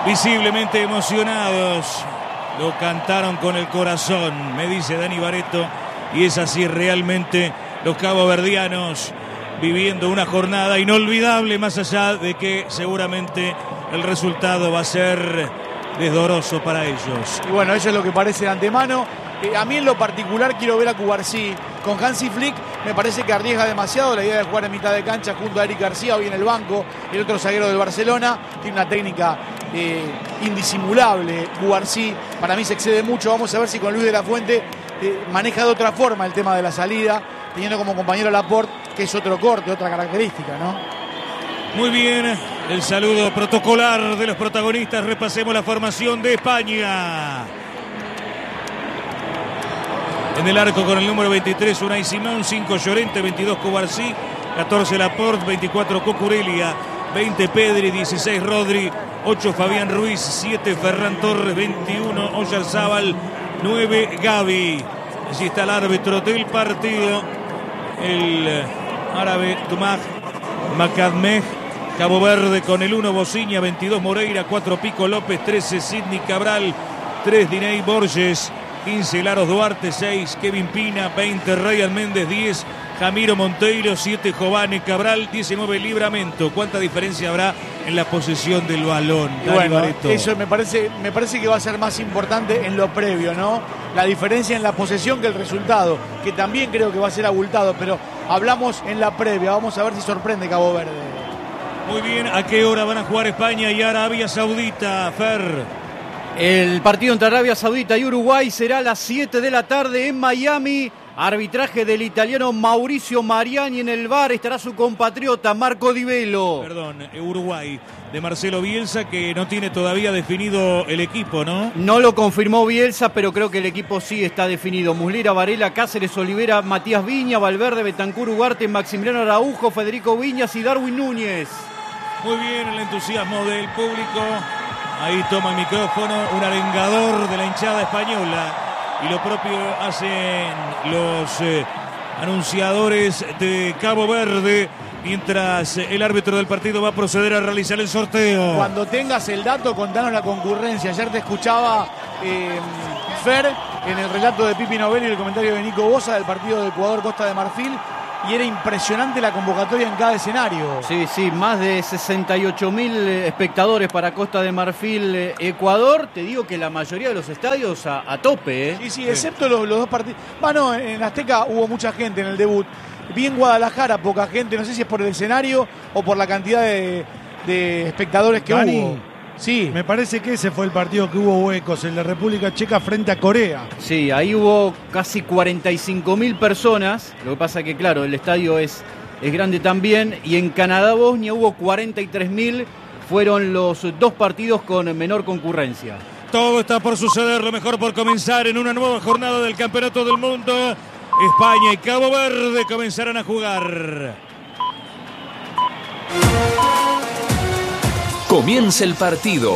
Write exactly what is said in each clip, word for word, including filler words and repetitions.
visiblemente emocionados. Lo cantaron con el corazón, me dice Dani Barreto, y es así realmente los caboverdianos viviendo una jornada inolvidable, más allá de que seguramente el resultado va a ser desdoroso para ellos. Y bueno, eso es lo que parece de antemano. Eh, a mí en lo particular quiero ver a Cubarsí con Hansi Flick. Me parece que arriesga demasiado la idea de jugar en mitad de cancha junto a Eric García, hoy en el banco, el otro zaguero del Barcelona. Tiene una técnica eh, indisimulable Cubarsí. Para mí se excede mucho. Vamos a ver si con Luis de la Fuente eh, maneja de otra forma el tema de la salida, teniendo como compañero a Laporte, que es otro corte, otra característica, ¿no? Muy bien, el saludo protocolar de los protagonistas. Repasemos la formación de España. En el arco con el número veintitrés, Unai Simón, cinco Llorente, veintidós Cubarsí, catorce Laporte, veinticuatro Cucurella, veinte Pedri, dieciséis Rodri, ocho Fabián Ruiz, siete Ferran Torres, veintiuno Oyarzábal, nueve Gavi. Allí está el árbitro del partido, el árabe Tumaj Macadmeh. Cabo Verde con el uno Bociña, veintidós Moreira, cuatro Pico López, trece Sidney Cabral, tres Diney Borges, quince Laros Duarte, seis Kevin Pina, veinte Ryan Méndez, diez Jamiro Monteiro, siete Jovane Cabral, diecinueve Livramento. ¿Cuánta diferencia habrá en la posesión del balón? Bueno, eso me parece, me parece que va a ser más importante en lo previo, ¿no? La diferencia en la posesión que el resultado, que también creo que va a ser abultado, pero hablamos en la previa. Vamos a ver si sorprende Cabo Verde. Muy bien, ¿a qué hora van a jugar España y Arabia Saudita, Fer? El partido entre Arabia Saudita y Uruguay será a las siete de la tarde en Miami. Arbitraje del italiano Mauricio Mariani. En el V A R estará su compatriota Marco Di Velo. Perdón, Uruguay de Marcelo Bielsa, que no tiene todavía definido el equipo, ¿no? No lo confirmó Bielsa, pero creo que el equipo sí está definido. Muslera, Varela, Cáceres, Olivera, Matías Viña, Valverde, Bentancur, Ugarte, Maximiliano Araujo, Federico Viñas y Darwin Núñez. Muy bien, el entusiasmo del público. Ahí toma el micrófono un arengador de la hinchada española. Y lo propio hacen los eh, anunciadores de Cabo Verde, mientras el árbitro del partido va a proceder a realizar el sorteo. Cuando tengas el dato, contanos la concurrencia. Ayer te escuchaba eh, Fer en el relato de Pipi Novelli y el comentario de Nico Bosa del partido de Ecuador-Costa de Marfil. Y era impresionante la convocatoria en cada escenario. Sí, sí, más de sesenta y ocho mil espectadores para Costa de Marfil, Ecuador. Te digo que la mayoría de los estadios a, a tope, ¿eh? Sí, sí, excepto los, los dos partidos. Bueno, en Azteca hubo mucha gente en el debut. Vi en Guadalajara poca gente, no sé si es por el escenario o por la cantidad de, de espectadores que Dani, hubo. Sí. Me parece que ese fue el partido que hubo huecos, el de República Checa frente a Corea. Sí, ahí hubo casi cuarenta y cinco mil personas. Lo que pasa que, claro, el estadio es, es grande también. Y en Canadá-Bosnia hubo cuarenta y tres mil. Fueron los dos partidos con menor concurrencia. Todo está por suceder, lo mejor por comenzar en una nueva jornada del Campeonato del Mundo. España y Cabo Verde comenzarán a jugar. Comienza el partido.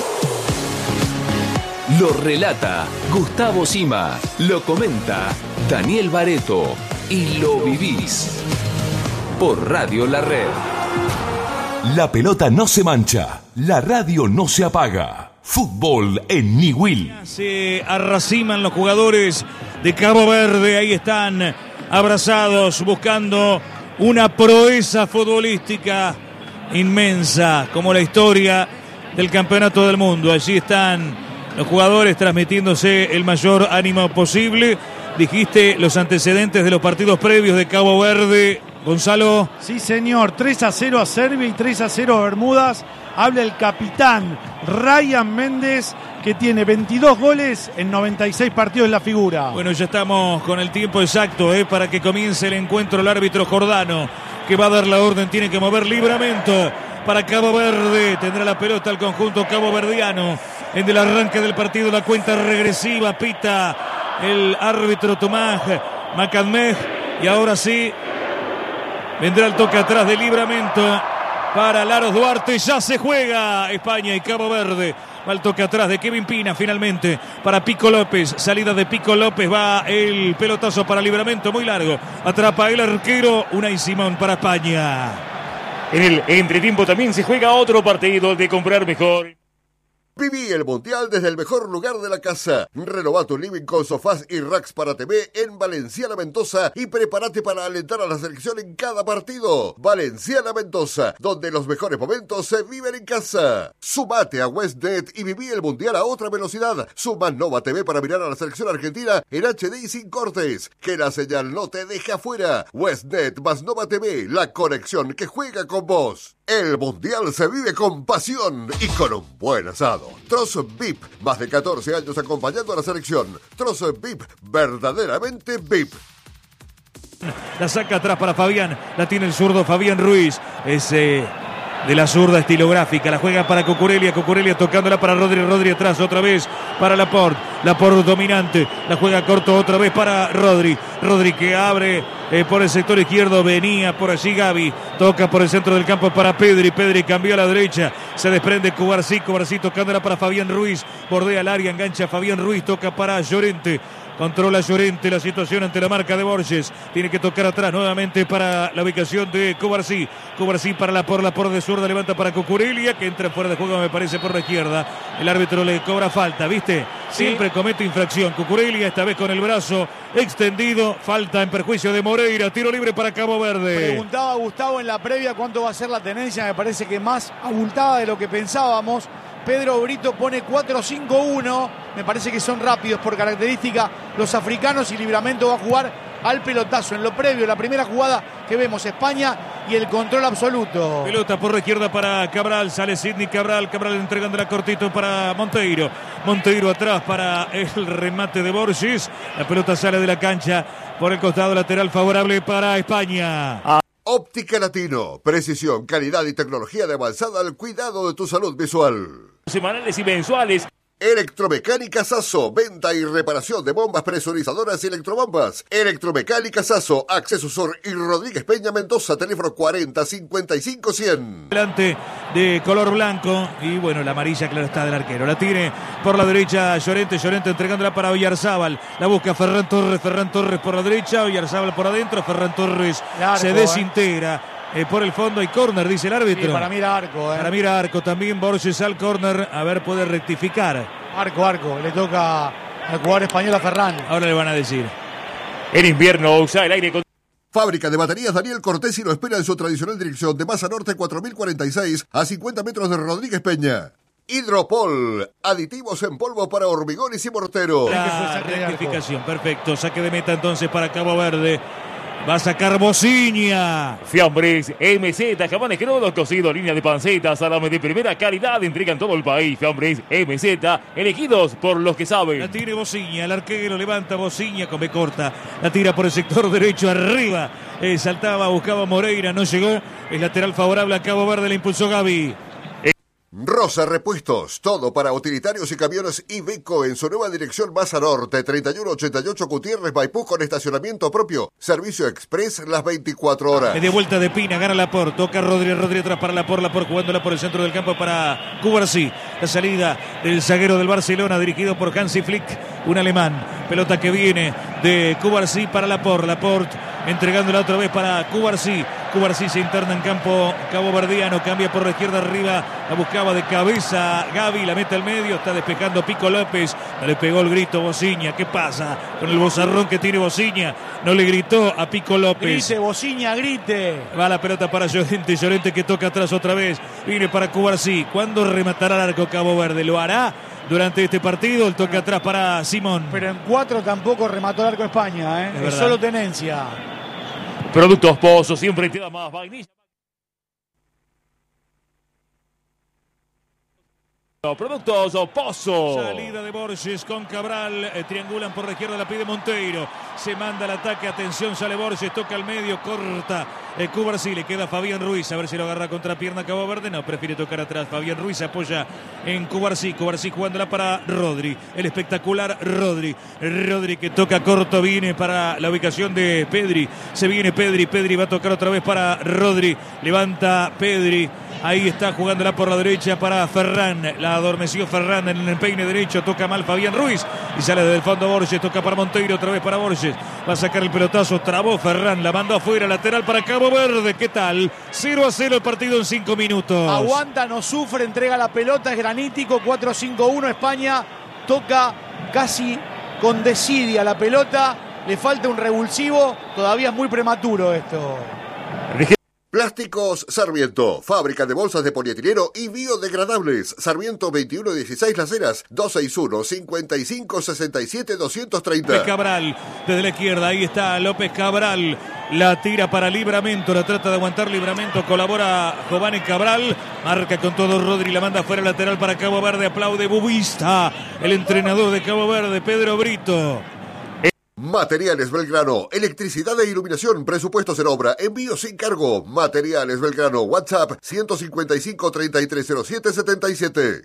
Lo relata Gustavo Sima, lo comenta Daniel Barreto y lo vivís por Radio La Red. La pelota no se mancha, la radio no se apaga. Fútbol en Niwil. Se arraciman los jugadores de Cabo Verde, ahí están abrazados buscando una proeza futbolística inmensa, como la historia del Campeonato del Mundo. Allí están los jugadores transmitiéndose el mayor ánimo posible. Dijiste los antecedentes de los partidos previos de Cabo Verde, Gonzalo. Sí, señor, tres a cero a Serbia y tres a cero a Bermudas. Habla el capitán Ryan Méndez, que tiene veintidós goles en noventa y seis partidos en la figura. Bueno, ya estamos con el tiempo exacto eh, para que comience el encuentro. El árbitro Jordano, que va a dar la orden, tiene que mover Livramento para Cabo Verde. Tendrá la pelota el conjunto caboverdiano. En el arranque del partido, la cuenta regresiva pita el árbitro Tomás Macadmeh. Y ahora sí, vendrá el toque atrás de Livramento para Laros Duarte. Ya se juega España y Cabo Verde. Va el toque atrás de Kevin Pina finalmente para Pico López. Salida de Pico López. Va el pelotazo para Livramento muy largo. Atrapa el arquero Unai Simón para España. En el entretiempo también se juega otro partido de comprar mejor. Viví el Mundial desde el mejor lugar de la casa. Renová tu living con sofás y racks para T V en Valenciana Mendoza y prepárate para alentar a la selección en cada partido. Valenciana Mendoza, donde los mejores momentos se viven en casa. Sumate a Westnet y viví el Mundial a otra velocidad. Suma Nova T V para mirar a la selección argentina en H D y sin cortes. Que la señal no te deje afuera. Westnet más Nova T V, la conexión que juega con vos. El Mundial se vive con pasión y con un buen asado. Trozo V I P, más de catorce años acompañando a la selección. Trozo V I P, verdaderamente V I P. La saca atrás para Fabián, la tiene el zurdo Fabián Ruiz. Ese de la zurda estilográfica, la juega para Cucurella, Cucurella tocándola para Rodri, Rodri atrás otra vez para Laporte, Laporte dominante, la juega corto otra vez para Rodri, Rodri que abre eh, por el sector izquierdo, venía por allí Gavi, toca por el centro del campo para Pedri, Pedri cambió a la derecha, se desprende Cubarsí, Cubarsí tocándola para Fabián Ruiz, bordea el área, engancha Fabián Ruiz, toca para Llorente. Controla Llorente la situación ante la marca de Borges. Tiene que tocar atrás nuevamente para la ubicación de Cubarsí. Cubarsí para la por la por de zurda. Levanta para Cucurella, que entra fuera de juego, me parece, por la izquierda. El árbitro le cobra falta, ¿viste? Sí. Siempre comete infracción. Cucurella, esta vez con el brazo extendido. Falta en perjuicio de Moreira. Tiro libre para Cabo Verde. Preguntaba Gustavo en la previa cuánto va a ser la tenencia. Me parece que más abultada de lo que pensábamos. Pedro Brito pone cuatro cinco uno. Me parece que son rápidos por característica los africanos y Livramento va a jugar al pelotazo. En lo previo, la primera jugada que vemos, España y el control absoluto. Pelota por la izquierda para Cabral. Sale Sidney Cabral. Cabral entregándola cortito para Monteiro. Monteiro atrás para el remate de Borges. La pelota sale de la cancha por el costado lateral favorable para España. Ah. Óptica Latino, precisión, calidad y tecnología de avanzada al cuidado de tu salud visual. Semanales y mensuales. Electromecánica Sasso, venta y reparación de bombas presurizadoras y electrobombas. Electromecánica Sasso, Acceso Sur y Rodríguez Peña Mendoza, teléfono cuarenta cincuenta y cinco cien. Delante de color blanco y bueno, la amarilla claro está del arquero. La tiene por la derecha Llorente, Llorente entregándola para Oyarzábal. La busca Ferran Torres, Ferran Torres por la derecha, Oyarzábal por adentro, Ferran Torres arco, se desintegra. Eh. Eh, por el fondo hay córner, dice el árbitro. Sí, para mí era arco. Eh. Para mí era arco también. Borges al córner. A ver, puede rectificar. Arco, arco. Le toca al jugador español a Ferran. Ahora le van a decir. En invierno usa el aire con... Fábrica de baterías Daniel Cortés y lo espera en su tradicional dirección de Maza Norte cuatro mil cuarenta y seis a cincuenta metros de Rodríguez Peña. Hidropol, aditivos en polvo para hormigones y mortero. La rectificación, perfecto. Saque de meta entonces para Cabo Verde. Va a sacar Bociña. Fiambres M Z, jamones crudos, cocido, línea de panceta, salame de primera calidad, entrega en todo el país. Fiambres M Z, elegidos por los que saben. La tiene Bociña, el arquero levanta Bociña, come corta. La tira por el sector derecho arriba. Eh, saltaba, buscaba Moreira, no llegó. El lateral favorable a Cabo Verde, le impulsó Gavi. Rosa Repuestos, todo para utilitarios y camiones Iveco en su nueva dirección Maza Norte, treinta y uno ochenta y ocho Gutiérrez, Maipú, con estacionamiento propio, servicio express las veinticuatro horas. De vuelta de Pina, gana Laporte, toca Rodri, Rodri atrás para Laporte, Laporte jugándola por el centro del campo para Cubarsí. La salida del zaguero del Barcelona, dirigido por Hansi Flick, un alemán. Pelota que viene de Cubarsí para Laporte, Laporte entregándola otra vez para Cubarsí. Cubarsí se interna en campo caboverdiano, cambia por la izquierda arriba, la buscaba de cabeza Gavi, la mete al medio, está despejando Pico López, no le pegó el grito Bociña. ¿Qué pasa con el bozarrón que tiene Bociña? No le gritó a Pico López. Grite, Bociña, grite. Va la pelota para Llorente, Llorente que toca atrás otra vez, viene para Cubarsí. ¿Cuándo rematará el arco Cabo Verde? ¿Lo hará durante este partido? El toque atrás para Simón. Pero en cuatro tampoco remató el arco España, ¿eh? Es, es solo tenencia. Productos Pozo, siempre te da más vainilla. Productos Pozo. Salida de Borges con Cabral, eh, triangulan por la izquierda, la pide Monteiro, se manda el ataque, atención, sale Borges, toca al medio, corta eh, Cubarsí, le queda Fabián Ruiz, a ver si lo agarra contra pierna Cabo Verde, no, prefiere tocar atrás, Fabián Ruiz apoya en Cubarsí, Cubarsí jugándola para Rodri, el espectacular Rodri, Rodri que toca corto, viene para la ubicación de Pedri, se viene Pedri, Pedri va a tocar otra vez para Rodri, levanta Pedri, Ahí está jugándola por la derecha para Ferran. La adormeció Ferran en el peine derecho. Toca mal Fabián Ruiz. Y sale desde el fondo Borges. Toca para Monteiro. Otra vez para Borges. Va a sacar el pelotazo. Trabó Ferran. La mandó afuera. Lateral para Cabo Verde. ¿Qué tal? cero a cero el partido en cinco minutos. Aguanta, no sufre. Entrega la pelota. Es granítico. cuatro cinco uno. España toca casi con desidia la pelota. Le falta un revulsivo. Todavía es muy prematuro esto. Plásticos Sarmiento, fábrica de bolsas de polietileno y biodegradables. Sarmiento veintiuno dieciséis Las Heras, dos seis uno, cinco cinco, seis siete, dos tres cero. López Cabral, desde la izquierda, ahí está López Cabral. La tira para Livramento, la trata de aguantar Livramento, colabora Giovanni Cabral, marca con todo Rodri, la manda fuera lateral para Cabo Verde, aplaude Bubista, el entrenador de Cabo Verde, Pedro Brito. Materiales Belgrano, electricidad e iluminación, presupuestos en obra, envío sin cargo. Materiales Belgrano, WhatsApp ciento cincuenta y cinco, treinta y tres cero siete, setenta y siete.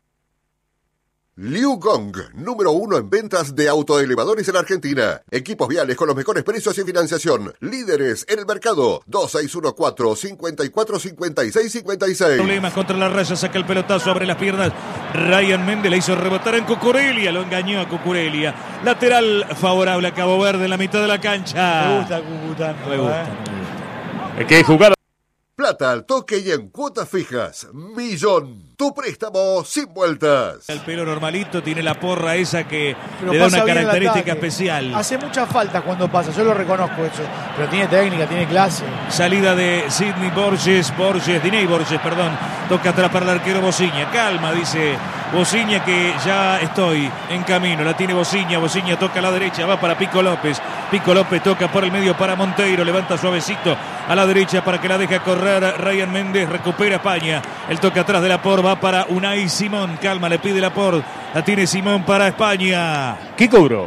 Liu Gong, número uno en ventas de autoelevadores en Argentina. Equipos viales con los mejores precios y financiación. Líderes en el mercado. dos seis uno cuatro, cinco cuatro, cinco seis cinco seis. Problemas contra la raya, saca el pelotazo, abre las piernas. Ryan Méndez le hizo rebotar en Cucurella, lo engañó a Cucurella. Lateral favorable a Cabo Verde en la mitad de la cancha. Me gusta Cucután. Me gusta, ¿eh? me gusta. Hay que jugar. Plata al toque y en cuotas fijas. Millón. Tu préstamo sin vueltas. El pelo normalito, tiene la porra esa que Pero le da pasa una bien el característica ataque. especial. Hace muchas faltas cuando pasa, yo lo reconozco eso. Pero tiene técnica, tiene clase. Salida de Sidney Borges, Borges, Diney Borges, perdón. Toca atrapar al arquero Bociña. Calma, dice Bociña, que ya estoy en camino. La tiene Bociña, Bociña toca a la derecha, va para Pico López. Pico López toca por el medio para Monteiro, levanta suavecito a la derecha para que la deje correr Ryan Méndez, recupera España. El toque atrás de Laporte va para Unai Simón. Calma, le pide Laporte. La tiene Simón para España. ¿Qué cobró?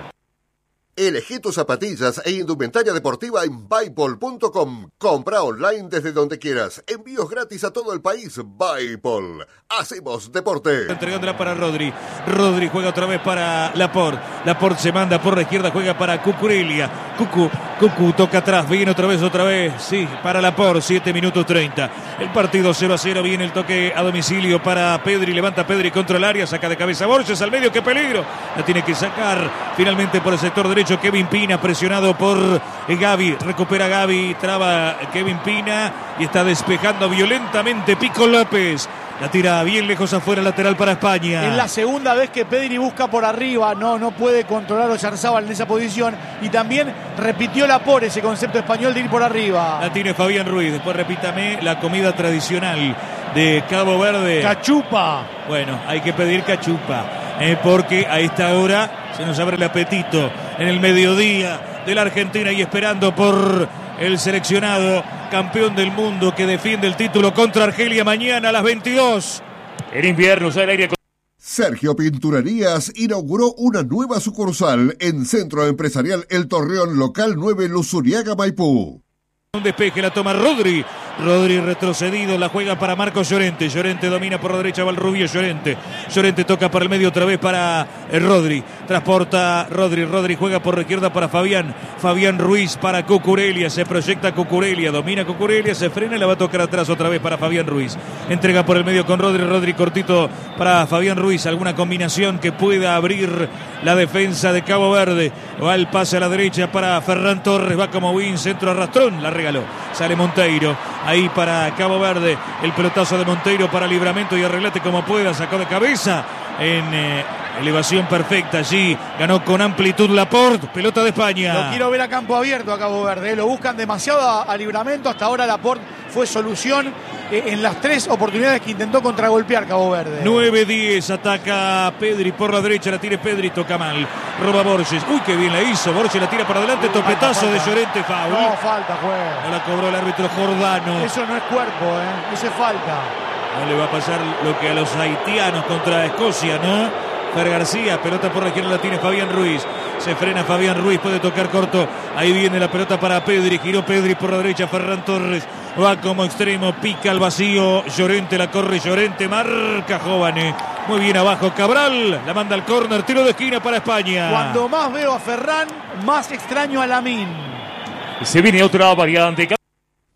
Elegí tus zapatillas e indumentaria deportiva en Bipol punto com. Compra online desde donde quieras. Envíos gratis a todo el país. Bipol. Hacemos deporte. Entregándola para Rodri. Rodri juega otra vez para Laporte. Laporte se manda por la izquierda, juega para Cucurella. Cucu, Cucu toca atrás, viene otra vez, otra vez. Sí, para Laporte, siete minutos treinta. El partido cero a cero, viene el toque a domicilio para Pedri. Levanta Pedri contra el área, saca de cabeza Borges al medio, qué peligro. La tiene que sacar finalmente por el sector derecho. Kevin Pina presionado por Gavi, recupera Gavi, traba Kevin Pina y está despejando violentamente Pico López. La tira bien lejos afuera, lateral para España. Es la segunda vez que Pedri busca por arriba, no, no puede controlar a Oyarzábal en esa posición. Y también repitió Laporte ese concepto español de ir por arriba. La tiene Fabián Ruiz, después repítame la comida tradicional de Cabo Verde. Cachupa. Bueno, hay que pedir cachupa, eh, porque a esta hora se nos abre el apetito en el mediodía de la Argentina y esperando por el seleccionado campeón del mundo que defiende el título contra Argelia mañana a las veintidós. En invierno sale el aire. Sergio Pinturerías inauguró una nueva sucursal en Centro Empresarial El Torreón, local nueve, Luzuriaga, Maipú. Un despeje, la toma Rodri. Rodri retrocedido, la juega para Marcos Llorente. Llorente domina por la derecha, va el Rubio Llorente. Llorente toca por el medio otra vez para eh, Rodri. Transporta Rodri. Rodri juega por la izquierda para Fabián. Fabián Ruiz para Cucurella. Se proyecta Cucurella. Domina Cucurella, se frena y la va a tocar atrás otra vez para Fabián Ruiz. Entrega por el medio con Rodri. Rodri cortito para Fabián Ruiz. Alguna combinación que pueda abrir la defensa de Cabo Verde. Va el pase a la derecha para Ferran Torres. Va como win, centro arrastrón. La regaló. Sale Monteiro. Ahí para Cabo Verde, el pelotazo de Monteiro para Livramento y arreglate como pueda, sacó de cabeza en eh, elevación perfecta allí, ganó con amplitud Laporte, pelota de España. Lo quiero ver a campo abierto a Cabo Verde, ¿eh? Lo buscan demasiado a, a Livramento, hasta ahora Laporte fue solución eh, en las tres oportunidades que intentó contragolpear Cabo Verde. nueve diez, ataca Pedri por la derecha, la tira Pedri, toca mal, roba Borges, uy qué bien la hizo, Borges la tira para adelante, topetazo falta, de falta. Llorente, foul. No, falta, juega. No la cobró el árbitro Jordano. Eso no es cuerpo, ¿eh? Eso es falta. No le va a pasar lo que a los haitianos contra Escocia, ¿no? Fer García, pelota por la izquierda la tiene Fabián Ruiz. Se frena Fabián Ruiz, puede tocar corto. Ahí viene la pelota para Pedri. Giró Pedri por la derecha, Ferran Torres. Va como extremo, pica al vacío. Llorente la corre, Llorente marca Jovane. Muy bien abajo Cabral, la manda al córner, tiro de esquina para España. Cuando más veo a Ferran, más extraño a Lamine. Se viene otra variante.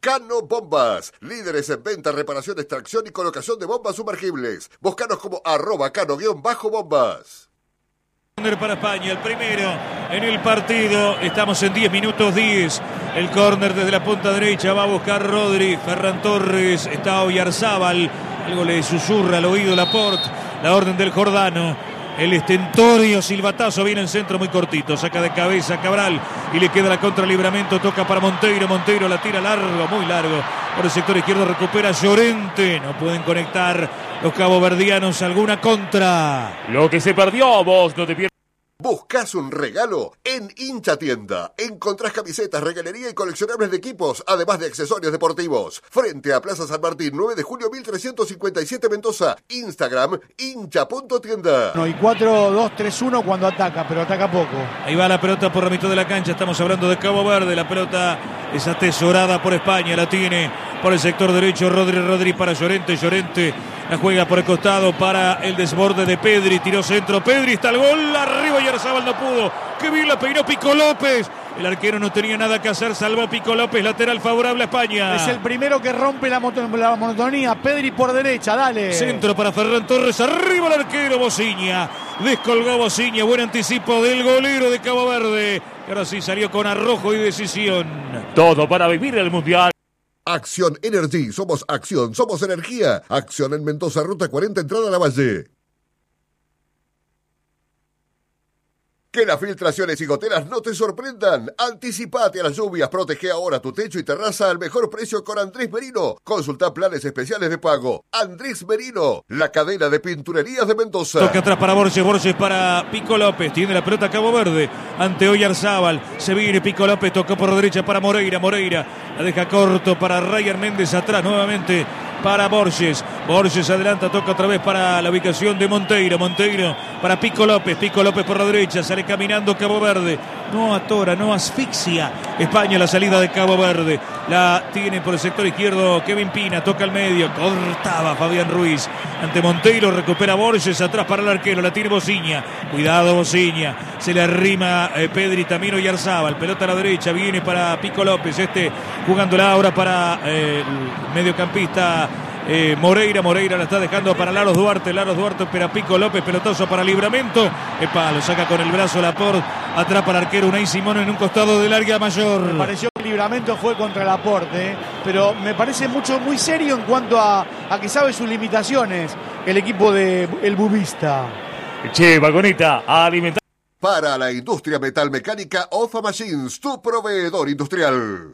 Cano Bombas, líderes en venta, reparación, extracción y colocación de bombas sumergibles. Búscanos como arroba cano-bombas. Para España, el primero en el partido. Estamos en diez minutos diez. El córner desde la punta derecha va a buscar Rodri. Ferran Torres, está Oyarzábal. Algo le susurra al oído Laporte. La orden del Jordano. El estentorio silbatazo viene en centro muy cortito. Saca de cabeza Cabral y le queda la contra Libramento. Toca para Monteiro. Monteiro la tira largo, muy largo. Por el sector izquierdo recupera Llorente. No pueden conectar los caboverdianos alguna contra. Lo que se perdió, vos no te pierdas. ¿Buscas un regalo? En Hincha Tienda encontrás camisetas, regalería y coleccionables de equipos, además de accesorios deportivos. Frente a Plaza San Martín, nueve de julio mil trescientos cincuenta y siete Mendoza. Instagram, hincha punto tienda. No, y cuatro dos tres uno cuando ataca, pero ataca poco. Ahí va la pelota por la mitad de la cancha. Estamos hablando de Cabo Verde. La pelota es atesorada por España. La tiene por el sector derecho Rodri. Rodri para Llorente. Llorente la juega por el costado para el desborde de Pedri. Tiró centro. Pedri está el gol. Arriba y Oyarzábal no pudo. Qué bien la peinó Pico López. El arquero no tenía nada que hacer. Salvó Pico López. Lateral favorable a España. Es el primero que rompe la, moto, la monotonía. Pedri por derecha. Dale. Centro para Ferran Torres. Arriba el arquero Bociña. Descolgó Bociña. Buen anticipo del golero de Cabo Verde. Que ahora sí salió con arrojo y decisión. Todo para vivir el Mundial. Acción Energy, somos acción, somos energía. Acción en Mendoza, ruta cuarenta, entrada a la Valle. Que las filtraciones y goteras no te sorprendan. Anticipate a las lluvias, protege ahora tu techo y terraza al mejor precio con Andrés Merino. Consulta planes especiales de pago. Andrés Merino, la cadena de pinturerías de Mendoza. Toca atrás para Borges, Borges para Pico López. Tiene la pelota Cabo Verde ante Oyarzábal. Se viene Pico López, tocó por derecha para Moreira. Moreira la deja corto para Ryan Méndez, atrás nuevamente para Borges. Borges adelanta, toca otra vez para la ubicación de Monteiro. Monteiro para Pico López. Pico López por la derecha, sale caminando Cabo Verde. No atora, no asfixia España la salida de Cabo Verde. La tiene por el sector izquierdo Kevin Pina, toca al medio, cortaba Fabián Ruiz. Ante Monteiro, recupera Borges, atrás para el arquero, la tiene Bociña. Cuidado Bociña, se le arrima eh, Pedri, también Oyarzábal. Pelota a la derecha, viene para Pico López. Este jugándola ahora para eh, el mediocampista Eh, Moreira, Moreira la está dejando para Laros Duarte, Laros Duarte espera Pico López, pelotazo para Libramento, epa, lo saca con el brazo Laporte, atrapa al arquero Unai Simón en un costado del área mayor. Me pareció que el Libramento fue contra Laporte, ¿eh? Pero me parece mucho, muy serio en cuanto a, a que sabe sus limitaciones el equipo de El Bubista. Che, Vagoneta, a alimentar. Para la industria metalmecánica, Ofa Machines, tu proveedor industrial.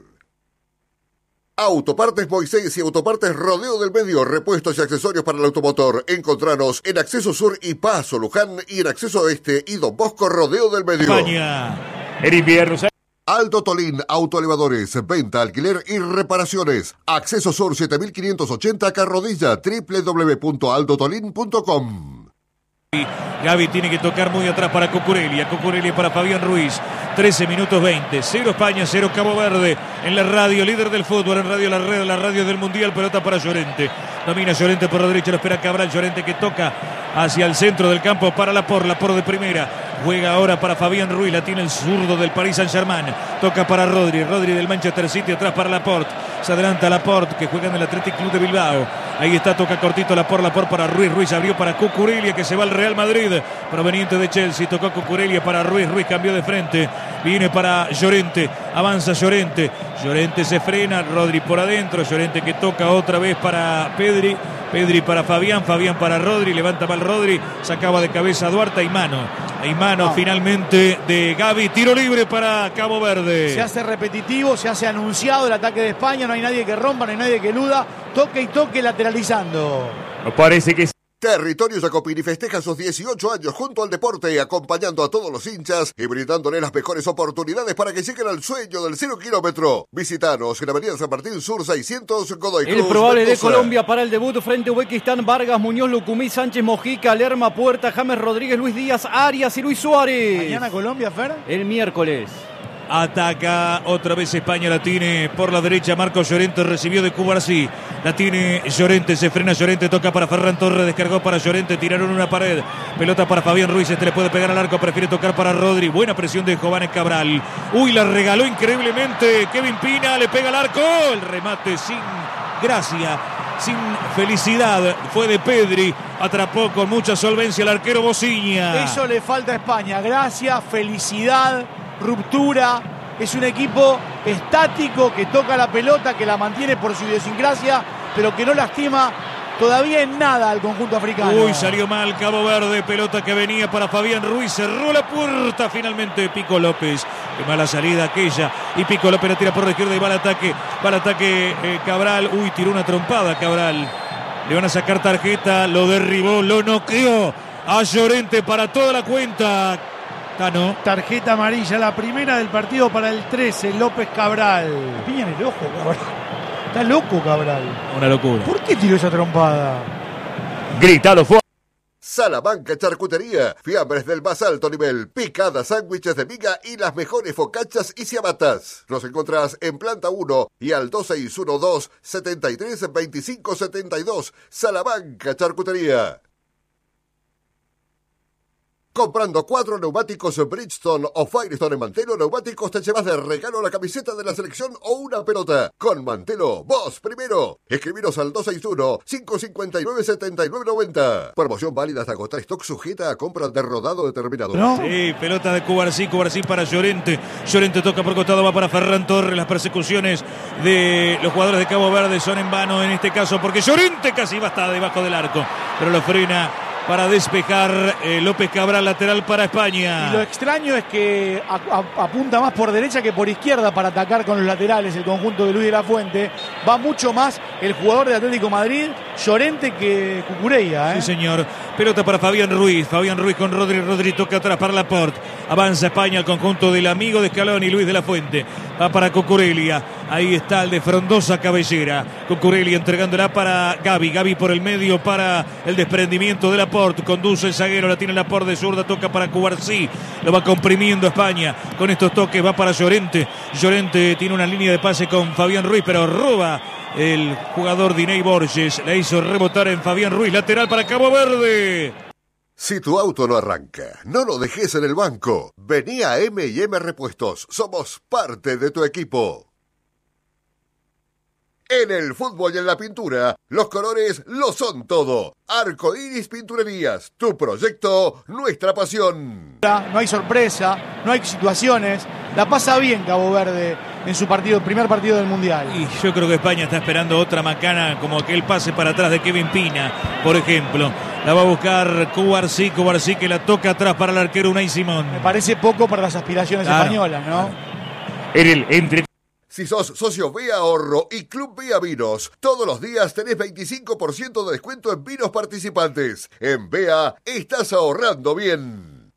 Autopartes Moisés y Autopartes Rodeo del Medio, repuestos y accesorios para el automotor. Encontranos en Acceso Sur y Paso Luján y en Acceso Este y Don Bosco Rodeo del Medio. España. En invierno. Aldo Tolín, autoelevadores, venta, alquiler y reparaciones. Acceso Sur siete mil quinientos ochenta Carrodilla, doble u doble u doble u punto aldo tolín punto com. Gaby tiene que tocar muy atrás para Cucurelia. Cucurelia para Fabián Ruiz. trece minutos veinte. cero España, cero Cabo Verde. En la radio, líder del fútbol. En radio La Red, la radio del Mundial. Pelota para Llorente. Domina Llorente por la derecha. Lo espera Cabral. Llorente que toca hacia el centro del campo para Laporte. Laporte de primera. Juega ahora para Fabián Ruiz. La tiene el zurdo del Paris Saint-Germain. Toca para Rodri. Rodri del Manchester City. Atrás para Laporte. Se adelanta Laporte que juega en el Athletic Club de Bilbao. Ahí está, toca cortito Laporte. Laporte para Ruiz. Ruiz abrió para Cucurelia que se va al Real Madrid. Proveniente de Chelsea. Tocó Cucurelia para Ruiz. Ruiz cambió de frente. Viene para Llorente. Avanza Llorente. Llorente se frena. Rodri por adentro. Llorente que toca otra vez para Pedri. Pedri para Fabián. Fabián para Rodri. Levanta mal Rodri. Sacaba de cabeza a Duarte. Hay mano. Hay mano no. finalmente de Gaby. Tiro libre para Cabo Verde. Se hace repetitivo. Se hace anunciado el ataque de España. No hay nadie que rompa. No hay nadie que eluda. Toque y toque lateralizando. Parece que Territorio Jacopini festeja sus dieciocho años junto al deporte, acompañando a todos los hinchas y brindándole las mejores oportunidades para que lleguen al sueño del cero kilómetro. Visitanos en Avenida San Martín Sur seiscientos, Godoy Cruz, El probable Mendoza. de Colombia para el debut frente a Uzbekistán: Vargas, Muñoz, Lucumí, Sánchez, Mojica, Lerma, Puerta, James Rodríguez, Luis Díaz, Arias y Luis Suárez. ¿Mañana Colombia, Fer? El miércoles. Ataca otra vez España, la tiene por la derecha Marcos Llorente, recibió de Cubarsí, la tiene Llorente, se frena Llorente, toca para Ferran Torres, descargó para Llorente, tiraron una pared, pelota para Fabián Ruiz, este le puede pegar al arco, prefiere tocar para Rodri, buena presión de Jovanes Cabral, uy, la regaló increíblemente Kevin Pina, le pega al arco, el remate sin gracia, sin felicidad, fue de Pedri, atrapó con mucha solvencia el arquero Bociña. Eso le falta a España, gracia, felicidad, ruptura. Es un equipo estático que toca la pelota, que la mantiene por su idiosincrasia, pero que no lastima todavía en nada al conjunto africano. Uy, salió mal Cabo Verde, pelota que venía para Fabián Ruiz, cerró la puerta finalmente Pico López. Qué mala salida aquella. Y Pico López la tira por la izquierda y va al ataque, va al ataque eh, Cabral. Uy, tiró una trompada Cabral. Le van a sacar tarjeta, lo derribó, lo noqueó a Llorente para toda la cuenta. Tano. Tarjeta amarilla, la primera del partido para el trece, López Cabral. Piña en el ojo, Cabral. Está loco, Cabral. Una locura. ¿Por qué tiró esa trompada? Grítalo fuerte. Salamanca Charcutería, fiambres del más alto nivel, picadas, sándwiches de miga y las mejores focachas y ciabatas. Nos encontrás en planta uno y al dos seis uno dos, setenta y tres, veinticinco setenta y dos. Salamanca Charcutería. Comprando cuatro neumáticos Bridgestone o Firestone en Mantelo Neumáticos te llevas de regalo la camiseta de la selección o una pelota. Con Mantelo, vos primero. Escribiros al dos seis uno, cinco cinco nueve, siete nueve nueve cero. Promoción válida hasta agotar stock, sujeta a compra de rodado determinado. ¿No? Sí, pelota de Cubarsí, Cubarsí para Llorente. Llorente toca por costado, va para Ferran Torres. Las persecuciones de los jugadores de Cabo Verde son en vano en este caso, porque Llorente casi va hasta debajo del arco, pero lo frena para despejar eh, López Cabral, lateral para España. Y lo extraño es que a, a, apunta más por derecha que por izquierda para atacar con los laterales el conjunto de Luis de la Fuente. Va mucho más el jugador de Atlético Madrid, Llorente, que Cucurella. ¿eh? Sí, señor. Pelota para Fabián Ruiz. Fabián Ruiz con Rodri. Rodri toca atrás para Laporte. Avanza España al conjunto del amigo de Scaloni, Luis de la Fuente. Va para Cucurella. Ahí está el de frondosa cabellera. Cucurella entregándola para Gavi. Gavi por el medio para el desprendimiento de Laporte. Conduce el zaguero, la tiene Laporte de zurda, toca para Cubarsí. Lo va comprimiendo España. Con estos toques va para Llorente. Llorente tiene una línea de pase con Fabián Ruiz, pero roba el jugador Diney Borges. La hizo rebotar en Fabián Ruiz. Lateral para Cabo Verde. Si tu auto no arranca, no lo dejes en el banco. Vení a M y M Repuestos. Somos parte de tu equipo. En el fútbol y en la pintura, los colores lo son todo. Arcoiris Pinturerías, tu proyecto, nuestra pasión. No hay sorpresa, no hay situaciones. La pasa bien Cabo Verde en su partido, primer partido del Mundial. Y yo creo que España está esperando otra macana, como aquel pase para atrás de Kevin Pina, por ejemplo. La va a buscar Cubarsí, Cubarsí que la toca atrás para el arquero Unai Simón. Me parece poco para las aspiraciones claro, españolas, ¿no? En el entre... Si sos socio B A Ahorro y Club B A Vinos, todos los días tenés veinticinco por ciento de descuento en vinos participantes. En B A estás ahorrando bien.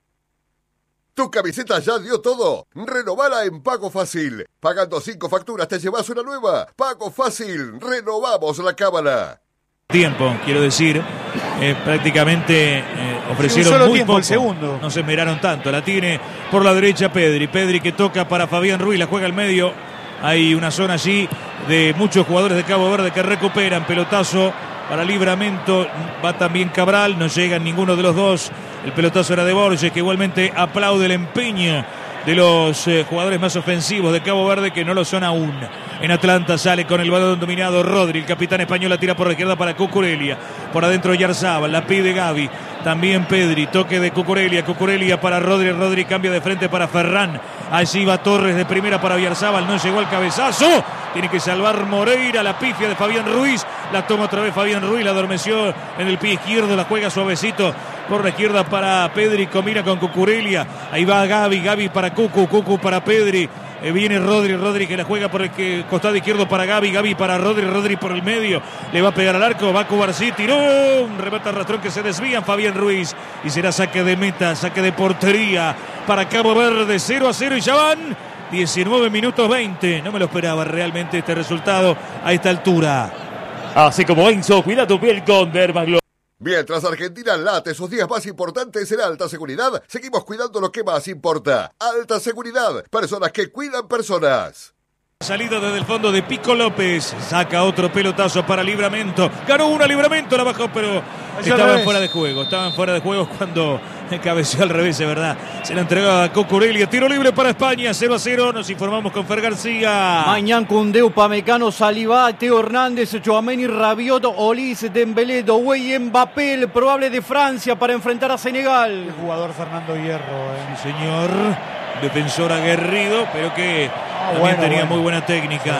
¿Tu camiseta ya dio todo? Renovala en Pago Fácil. Pagando cinco facturas te llevas una nueva. Pago Fácil, renovamos la cábala. Tiempo, quiero decir, eh, prácticamente eh, ofrecieron sí, un solo muy tiempo, poco. El segundo. No se esmeraron tanto. La tiene por la derecha Pedri. Pedri que toca para Fabián Ruiz, la juega al medio. Hay una zona allí de muchos jugadores de Cabo Verde que recuperan. Pelotazo para Livramento. Va también Cabral. No llegan ninguno de los dos. El pelotazo era de Borges, que igualmente aplaude el empeño de los eh, jugadores más ofensivos de Cabo Verde, que no lo son aún. En Atlanta sale con el balón dominado Rodri. El capitán español la tira por la izquierda para Cucurella. Por adentro Yarzábal. La pide Gavi. También Pedri. Toque de Cucurella. Cucurella para Rodri. Rodri cambia de frente para Ferran. Allí va Torres de primera para Yarzábal. No llegó al cabezazo. Tiene que salvar Moreira. La pifia de Fabián Ruiz. La toma otra vez Fabián Ruiz. La adormeció en el pie izquierdo. La juega suavecito por la izquierda para Pedri. Combina con Cucurella. Ahí va Gavi. Gavi para Cucu. Cucu para Pedri. Eh, viene Rodri, Rodri que la juega por el que, costado izquierdo para Gavi, Gavi para Rodri, Rodri por el medio, le va a pegar al arco, va Cubarsí, tiró, un remate arrastrón que se desvían Fabián Ruiz y será saque de meta, saque de portería para Cabo Verde, cero a cero y ya van diecinueve minutos veinte, no me lo esperaba realmente este resultado a esta altura. Así como Enzo, cuida tu piel con Dermaglow. Mientras Argentina late sus días más importantes en alta seguridad, seguimos cuidando lo que más importa. Alta seguridad, personas que cuidan personas. Salida desde el fondo de Pico López, saca otro pelotazo para Livramento, ganó una Livramento, la bajó, pero estaban fuera de juego, estaban fuera de juego cuando cabeceó al revés, es verdad, se la entregaba a Cucurella, tiro libre para España, cero a cero, nos informamos con Fer García. Mañán, Koundé, Upamecano, Saliba, Teo Hernández, Tchouaméni, Rabiot, Olise, Dembélé, Doué y Mbappé, el probable de Francia para enfrentar a Senegal. El jugador Fernando Hierro, eh. Sí, señor, defensor aguerrido, pero que ah, también bueno, tenía bueno. muy buena técnica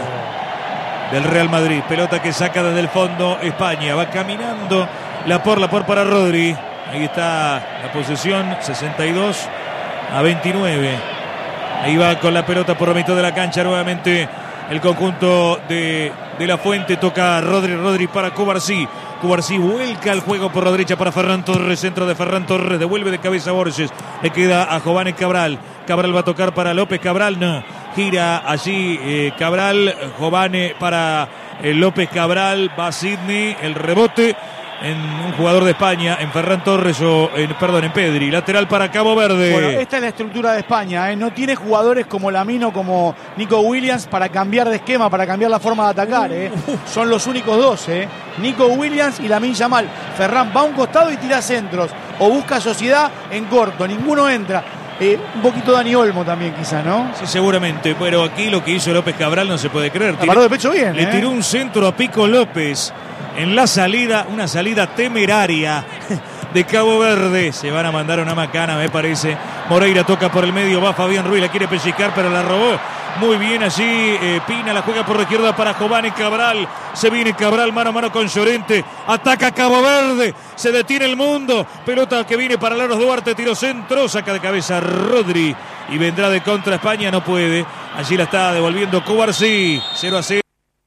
del Real Madrid. Pelota que saca desde el fondo España, va caminando la por la por para Rodri. Ahí está la posesión, sesenta y dos a veintinueve. Ahí va con la pelota por la mitad de la cancha nuevamente el conjunto de, de La Fuente. Toca a Rodri, Rodri para Cubarsí. Cubarsí vuelca el juego por la derecha para Ferran Torres, centro de Ferran Torres, devuelve de cabeza a Borges, le queda a Jovane Cabral. Cabral va a tocar para López, Cabral no, gira allí eh, Cabral, Jovane para eh, López Cabral, va Sidney, el rebote en un jugador de España, en Ferran Torres o en, perdón, en Pedri, lateral para Cabo Verde. Bueno, esta es la estructura de España, ¿eh? No tiene jugadores como Lamino, como Nico Williams para cambiar de esquema, para cambiar la forma de atacar, ¿eh? Son los únicos dos, ¿eh? Nico Williams y Lamine Yamal. Ferran va a un costado y tira centros, o busca sociedad en corto, ninguno entra. Eh, un poquito Dani Olmo también quizá, ¿no? Sí, seguramente, pero aquí lo que hizo López Cabral no se puede creer. La paró de pecho bien, Le ¿eh? tiró un centro a Pico López en la salida, una salida temeraria de Cabo Verde. Se van a mandar una macana, me parece. Moreira toca por el medio, va Fabián Ruiz, la quiere pellizcar, pero la robó muy bien allí. Eh, Pina la juega por la izquierda para Jovane Cabral. Se viene Cabral mano a mano con Llorente. Ataca Cabo Verde. Se detiene el mundo. Pelota que viene para Laros Duarte. Tiro centro. Saca de cabeza Rodri. Y vendrá de contra España. No puede. Allí la está devolviendo Cubarsí. cero a cero.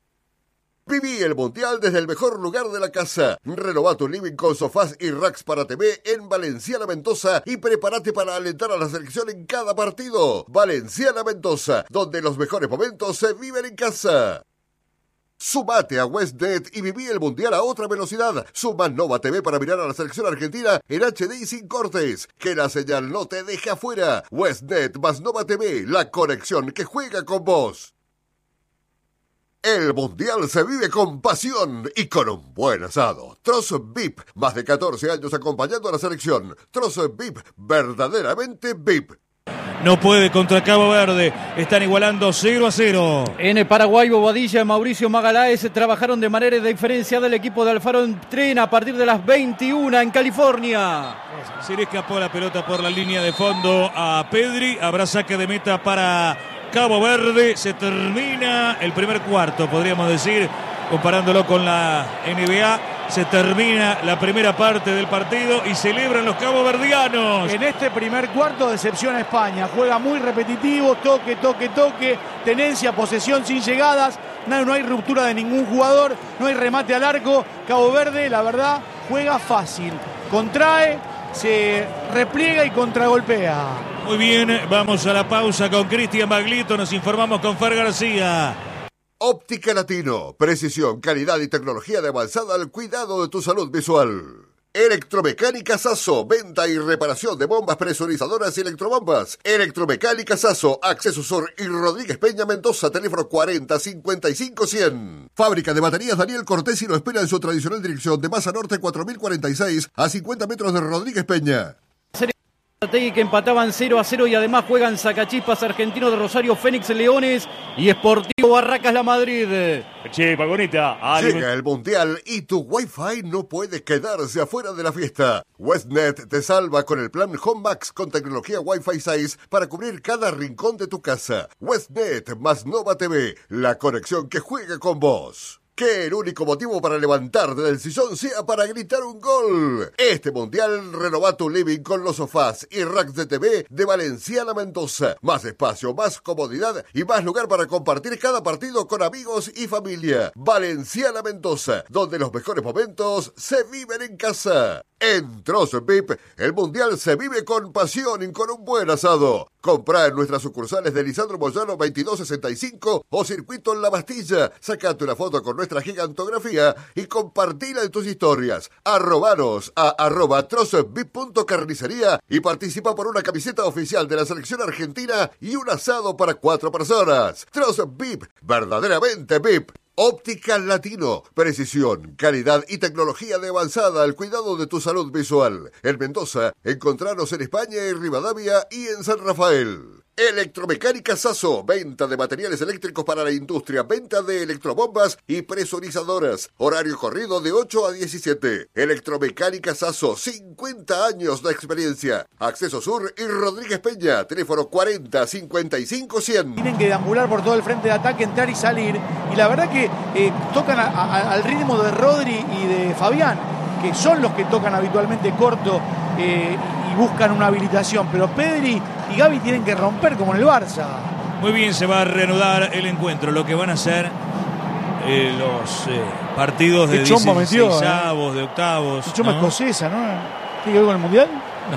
Viví el Mundial desde el mejor lugar de la casa. Renová tu living con sofás y racks para T V en Valenciana Mendoza y prepárate para alentar a la selección en cada partido. Valenciana Mendoza, donde los mejores momentos se viven en casa. Sumate a Westnet y viví el Mundial a otra velocidad. Suma Nova T V para mirar a la selección argentina en H D y sin cortes. Que la señal no te deje afuera. Westnet más Nova T V, la conexión que juega con vos. El Mundial se vive con pasión y con un buen asado. Trozo V I P, más de catorce años acompañando a la selección. Trozo V I P, verdaderamente V I P. No puede contra Cabo Verde. Están igualando cero a cero. En el Paraguay, Bobadilla y Mauricio Magaláes trabajaron de manera diferenciada el equipo de Alfaro Entrena a partir de las veintiuna en California. Se le escapó la pelota por la línea de fondo a Pedri. Habrá saque de meta para Cabo Verde. Se termina el primer cuarto, podríamos decir, comparándolo con la N B A. Se termina la primera parte del partido y celebran los caboverdianos. En este primer cuarto decepciona España. Juega muy repetitivo, toque, toque, toque, tenencia, posesión sin llegadas. No, no hay ruptura de ningún jugador, no hay remate al arco. Cabo Verde, la verdad, juega fácil. Contrae, se repliega y contragolpea. Muy bien, vamos a la pausa con Cristian Baglito. Nos informamos con Fer García. Óptica Latino, precisión, calidad y tecnología de avanzada al cuidado de tu salud visual. Electromecánica Sasso, venta y reparación de bombas presurizadoras y electrobombas. Electromecánica Sasso, Acceso Sur y Rodríguez Peña Mendoza, teléfono cuarenta cincuenta y cinco cien. Fábrica de baterías Daniel Cortés y lo espera en su tradicional dirección de Maza Norte cuatro mil cuarenta y seis a cincuenta metros de Rodríguez Peña. Que empataban cero a cero y además juegan Sacachispas Argentino de Rosario, Fénix Leones y Sportivo Barracas La Madrid. Che, Pagoneta. Llega el Mundial y tu Wi-Fi no puede quedarse afuera de la fiesta. Westnet te salva con el plan Home Max con tecnología Wi-Fi seis para cubrir cada rincón de tu casa. Westnet más Nova T V, la conexión que juega con vos. Que el único motivo para levantarte del sillón sea para gritar un gol. Este Mundial renova tu living con los sofás y racks de T V de Valenciana Mendoza. Más espacio, más comodidad y más lugar para compartir cada partido con amigos y familia. Valenciana Mendoza, donde los mejores momentos se viven en casa. En Trozo V I P, el Mundial se vive con pasión y con un buen asado. Comprá en nuestras sucursales de Lisandro Moyano veintidós sesenta y cinco o Circuito en La Bastilla. Sacate una foto con nuestra gigantografía y compartila en tus historias. Arrobanos a arroba trozosvip.carnicería y participa por una camiseta oficial de la selección argentina y un asado para cuatro personas. Trozos V I P, verdaderamente V I P. Óptica Latino, precisión, calidad y tecnología de avanzada al cuidado de tu salud visual. En Mendoza, encontranos en España y Rivadavia y en San Rafael. Electromecánica Sasso, venta de materiales eléctricos para la industria, venta de electrobombas y presurizadoras. Horario corrido de ocho a diecisiete. Electromecánica Sasso, cincuenta años de experiencia. Acceso Sur y Rodríguez Peña, teléfono cuarenta cincuenta y cinco cien. Tienen que deambular por todo el frente de ataque, entrar y salir. Y la verdad que eh, tocan a, a, al ritmo de Rodri y de Fabián, que son los que tocan habitualmente corto eh, y buscan una habilitación. Pero Pedri y Gavi tienen que romper como en el Barça. Muy bien, se va a reanudar el encuentro. Lo que van a hacer eh, los eh, partidos de dieciseisavos, eh. de octavos. Qué chomba, ¿no? Escocesa, ¿no? ¿Tiene que ver con el Mundial?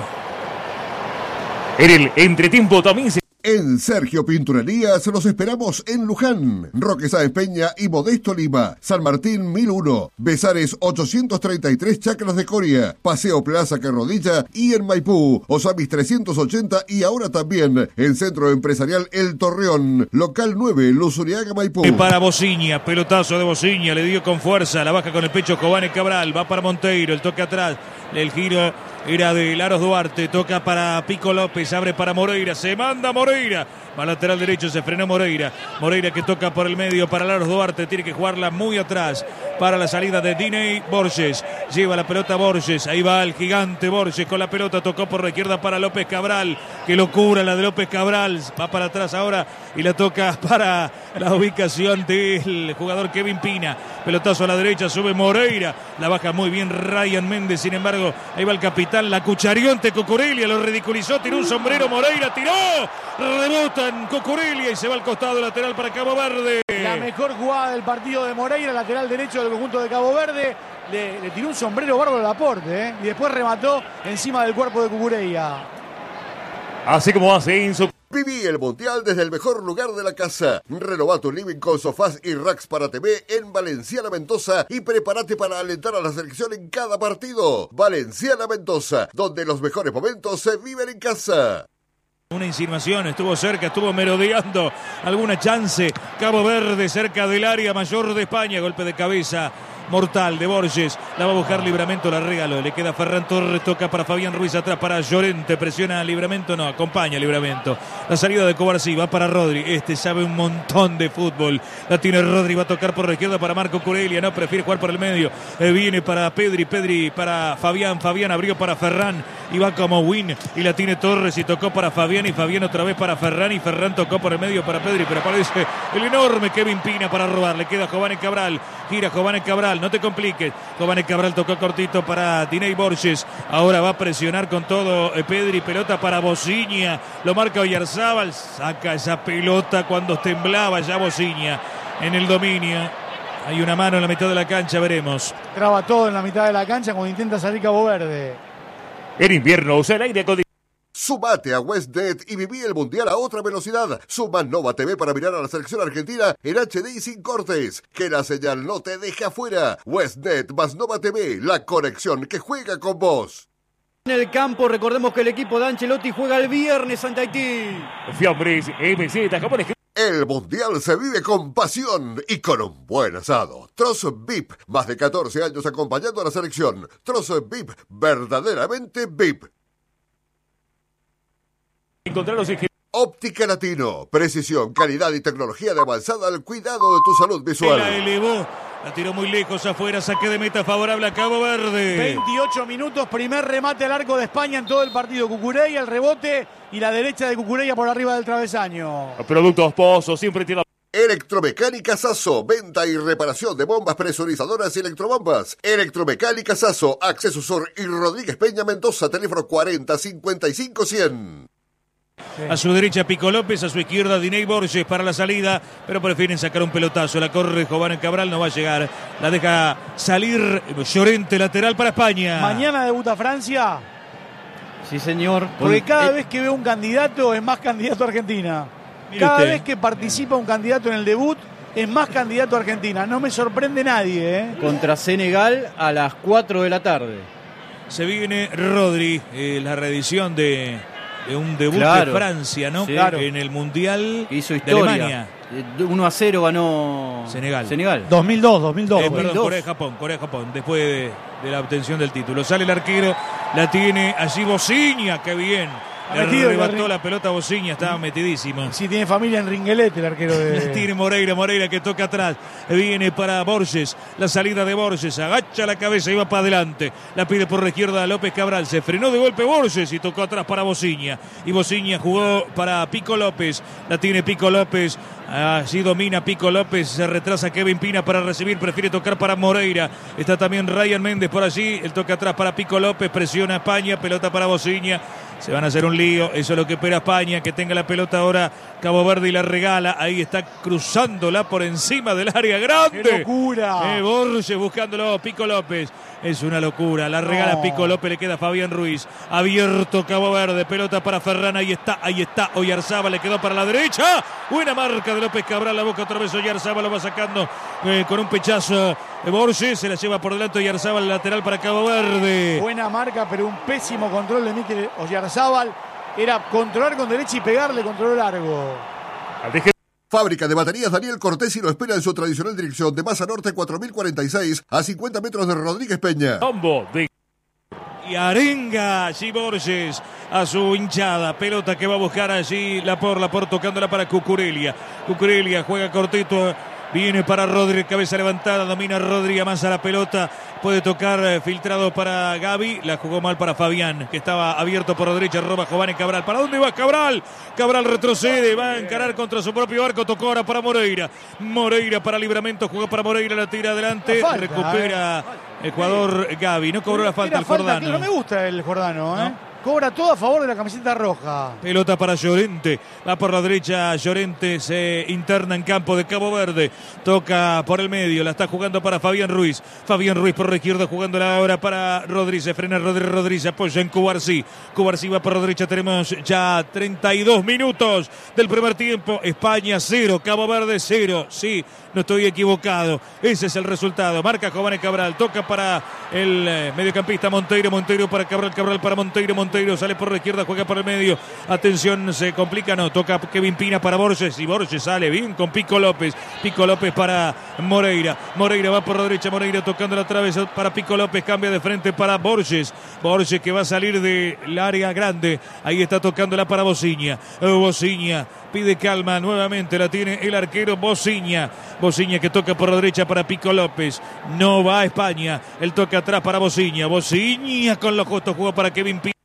No. En el entretiempo también se... En Sergio Pinturerías los esperamos en Luján, Roque Sáenz Peña y Modesto Lima, San Martín mil uno, Besares ochocientos treinta y tres Chacras de Coria, Paseo Plaza Carrodilla y en Maipú, Osamis trescientos ochenta y ahora también en Centro Empresarial El Torreón, local nueve, Luzuriaga, Maipú. Y para Bociña, pelotazo de Bociña, le dio con fuerza, la baja con el pecho Cobane Cabral, va para Monteiro, el toque atrás, el giro era de Laros Duarte, toca para Pico López, abre para Moreira, se manda Moreira, va lateral derecho, se frenó Moreira, Moreira que toca por el medio para Laros Duarte, tiene que jugarla muy atrás para la salida de Diney Borges, lleva la pelota Borges, ahí va el gigante Borges con la pelota, tocó por la izquierda para López Cabral, qué locura la de López Cabral, va para atrás ahora y la toca para la ubicación del jugador Kevin Pina, pelotazo a la derecha, sube Moreira, la baja muy bien Ryan Méndez, sin embargo, ahí va el capitán, la cucharió ante Cucurella, lo ridiculizó, tiró un sombrero Moreira, tiró, rebota en Cucurella y se va al costado lateral para Cabo Verde. La mejor jugada del partido de Moreira, lateral derecho del conjunto de Cabo Verde, le, le tiró un sombrero bárbaro al Laporte, ¿eh? Y después remató encima del cuerpo de Cucurella. Así como hace Enzo. Viví el Mundial desde el mejor lugar de la casa. Renová tu living con sofás y racks para T V en Valenciana Mendoza y prepárate para alentar a la selección en cada partido. Valenciana Mendoza, donde los mejores momentos se viven en casa. Una insinuación, estuvo cerca, estuvo merodeando alguna chance. Cabo Verde cerca del área mayor de España, golpe de cabeza mortal de Borges, la va a buscar Libramento, la regaló, le queda Ferran Torres, toca para Fabián Ruiz, atrás para Llorente, presiona Libramento, no, acompaña Libramento, la salida de Cobarsí, va para Rodri, este sabe un montón de fútbol, la tiene Rodri, va a tocar por la izquierda para Marco Curelia, no, prefiere jugar por el medio, eh, viene para Pedri, Pedri para Fabián, Fabián abrió para Ferran, y va como win, y la tiene Torres, y tocó para Fabián, y Fabián otra vez para Ferran, y Ferran tocó por el medio para Pedri, pero aparece el enorme Kevin Pina para robar, le queda Jovane Cabral, gira Jovane Cabral, no te compliques, Jovane Cabral tocó cortito para Diney Borges, ahora va a presionar con todo eh, Pedri, pelota para Bociña, lo marca Oyarzábal, saca esa pelota cuando temblaba ya Bociña en el dominio, hay una mano en la mitad de la cancha, veremos. Traba todo en la mitad de la cancha cuando intenta salir Cabo Verde. En invierno usa el aire acondicionado. Sumate a WestNet y viví el Mundial a otra velocidad. Suma Nova T V para mirar a la selección argentina en H D y sin cortes. Que la señal no te deje afuera. WestNet más Nova T V, la conexión que juega con vos. En el campo, recordemos que el equipo de Ancelotti juega el viernes ante Haití. Fiambres, M Z, jamones. El Mundial se vive con pasión y con un buen asado. Trozo V I P, más de catorce años acompañando a la selección. Trozo V I P, verdaderamente V I P. Encontrar los Óptica Latino, precisión, calidad y tecnología de avanzada al cuidado de tu salud visual. La elevó, la tiró muy lejos afuera, saque de meta favorable a Cabo Verde. veintiocho minutos, primer remate al arco de España en todo el partido. Cucurella, el rebote y la derecha de Cucurella por arriba del travesaño. Productos Pozo, siempre tiene... Electromecánica Sasso, venta y reparación de bombas presurizadoras y electrobombas. Electromecánica Sasso, Acceso Sur y Rodríguez Peña Mendoza, teléfono cuarenta cincuenta y cinco cien. Sí. A su derecha Pico López, a su izquierda Diney Borges para la salida, pero prefieren sacar un pelotazo. La corre Jovane Cabral, no va a llegar. La deja salir Llorente, lateral para España. Mañana debuta Francia. Sí, señor. Porque cada eh, vez que veo un candidato es más candidato a Argentina. Mire Cada usted. vez que participa un candidato en el debut es más candidato a Argentina. No me sorprende nadie, ¿eh? Contra Senegal a las cuatro de la tarde. Se viene Rodri, eh, la reedición de, de un debut Claro. de Francia, ¿no? Sí. Claro. En el Mundial Hizo de historia. Alemania. Eh, uno a cero ganó Senegal. Senegal. dos mil dos, dos mil dos. Eh, fue. perdón, Corea-Japón, Corea-Japón, después de, de la obtención del título. Sale el arquero, la tiene allí Bociña, qué bien. Le metido, arrebató le- la pelota a Bociña, estaba metidísimo. Si tiene familia en Ringuelete, el arquero de... Tiene Moreira, Moreira que toca atrás. Viene para Borges. La salida de Borges. Agacha la cabeza y va para adelante. La pide por la izquierda a López Cabral. Se frenó de golpe Borges y tocó atrás para Bociña. Y Bociña jugó para Pico López. La tiene Pico López. Así domina Pico López. Se retrasa Kevin Pina para recibir. Prefiere tocar para Moreira. Está también Ryan Méndez por allí. El toque atrás para Pico López. Presiona a España. Pelota para Bociña. Se van a hacer un lío, eso es lo que espera España, que tenga la pelota ahora Cabo Verde y la regala, ahí está cruzándola por encima del área grande. ¡Qué locura! Eh, Borges buscándolo, Pico López, es una locura, la regala No. Pico López, le queda Fabián Ruiz, abierto Cabo Verde, pelota para Ferran, ahí está, ahí está, Oyarzábal le quedó para la derecha, buena marca de López Cabral, la boca otra vez Oyarzábal lo va sacando eh, con un pechazo de Borges, se la lleva por delante Oyarzábal, lateral para Cabo Verde. Buena marca, pero un pésimo control de Mikel Oyarzábal. Era controlar con derecha y pegarle control largo. Fábrica de baterías Daniel Cortesi lo espera en su tradicional dirección de Masa Norte cuatro mil cuarenta y seis a cincuenta metros de Rodríguez Peña. Combo de Y arenga allí Borges a su hinchada. Pelota que va a buscar allí Laporte. Laporte tocándola para Cucurella. Cucurella juega cortito. Viene para Rodri, cabeza levantada, domina Rodri, amasa la pelota, puede tocar eh, filtrado para Gaby, la jugó mal para Fabián, que estaba abierto por la derecha, roba Jovane Cabral. ¿Para dónde va Cabral? Cabral retrocede, va a encarar contra su propio arco, tocó ahora para Moreira. Moreira para Libramento, jugó para Moreira, la tira adelante, La falta, recupera el jugador Gaby. No cobró la falta Era el falta, Jordano. claro, no me gusta el Jordano, ¿eh? No. Cobra todo a favor de la camiseta roja. Pelota para Llorente, va por la derecha, Llorente se interna en campo de Cabo Verde, toca por el medio, la está jugando para Fabián Ruiz, Fabián Ruiz por la izquierda jugándola ahora para Rodríguez, se frena Rodríguez, Rodríguez apoya en Cubarsí, Cubarsí va por la derecha, tenemos ya treinta y dos minutos del primer tiempo, España cero, Cabo Verde cero, sí, no estoy equivocado, ese es el resultado, marca Jovane Cabral, toca para el eh, mediocampista Monteiro, Monteiro para Cabral, Cabral para Monteiro, Monteiro sale por la izquierda, juega por el medio, atención, se complica, no, toca Kevin Pina para Borges y Borges sale bien con Pico López, Pico López para Moreira, Moreira va por la derecha, Moreira tocando la travesa para Pico López, cambia de frente para Borges, Borges que va a salir del área grande, ahí está tocándola para Bociña, Bociña pide calma nuevamente, la tiene el arquero Bociña, Bociña que toca por la derecha para Pico López, no va a España, el toque atrás para Bociña, Bociña con los justos, jugó para Kevin Pina,